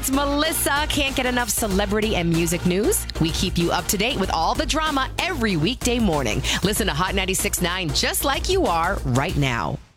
It's Melissa. Can't get enough celebrity and music news? We keep you up to date with all the drama every weekday morning. Listen to Hot 96.9 just like you are right now.